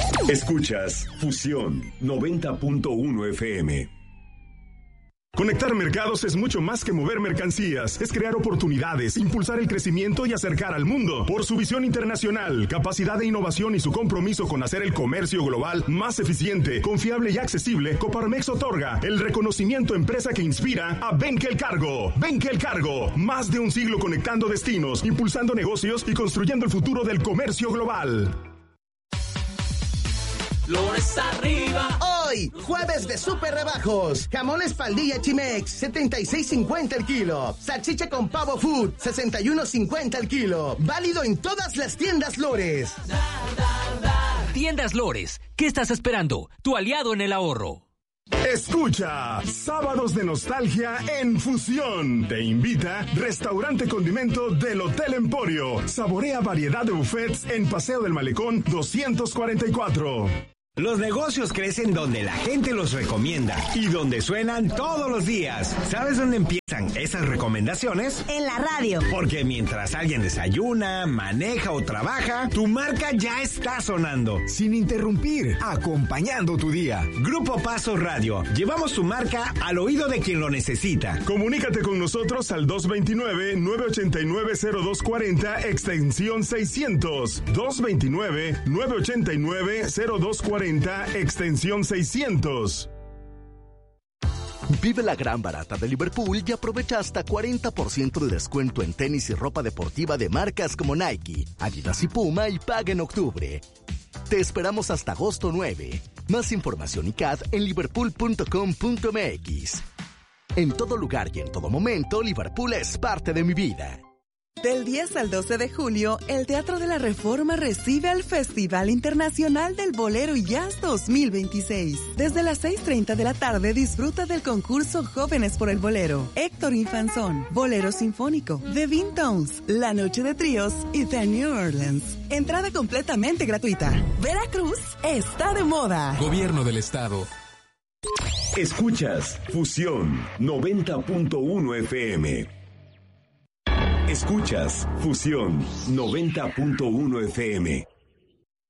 Escuchas Fusión 90.1 FM. Conectar mercados es mucho más que mover mercancías, es crear oportunidades, impulsar el crecimiento y acercar al mundo. Por su visión internacional, capacidad de innovación y su compromiso con hacer el comercio global más eficiente, confiable y accesible, Coparmex otorga el reconocimiento empresa que inspira a Benkel Cargo. Benkel Cargo, más de un siglo conectando destinos, impulsando negocios y construyendo el futuro del comercio global. Lores arriba. Hoy, jueves de super rebajos. Jamón espaldilla Chimex, 76.50 el kilo. Salchicha con pavo food, 61.50 el kilo. Válido en todas las tiendas Lores. Tiendas Lores, ¿qué estás esperando? Tu aliado en el ahorro. Escucha, Sábados de Nostalgia en Fusión. Te invita Restaurante Condimento del Hotel Emporio. Saborea variedad de buffets en Paseo del Malecón 244. Los negocios crecen donde la gente los recomienda y donde suenan todos los días. ¿Sabes dónde empiezan esas recomendaciones? En la radio. Porque mientras alguien desayuna, maneja o trabaja, tu marca ya está sonando. Sin interrumpir, acompañando tu día. Grupo Paso Radio. Llevamos tu marca al oído de quien lo necesita. Comunícate con nosotros al 229-989-0240, extensión 600. 229-989-0240. Extensión 600. Vive la gran barata de Liverpool y aprovecha hasta 40% de descuento en tenis y ropa deportiva de marcas como Nike, Adidas y Puma y paga en octubre. Te esperamos hasta agosto 9. Más información y CAD en liverpool.com.mx. En todo lugar y en todo momento, Liverpool es parte de mi vida. Del 10 al 12 de julio, el Teatro de la Reforma recibe al Festival Internacional del Bolero y Jazz 2026. Desde las 6:30 de la tarde disfruta del concurso Jóvenes por el Bolero, Héctor Infanzón, Bolero Sinfónico, The Vintones, La Noche de Tríos y The New Orleans. Entrada completamente gratuita. Veracruz está de moda. Gobierno del Estado. Escuchas Fusión 90.1 FM. Escuchas Fusión 90.1 FM.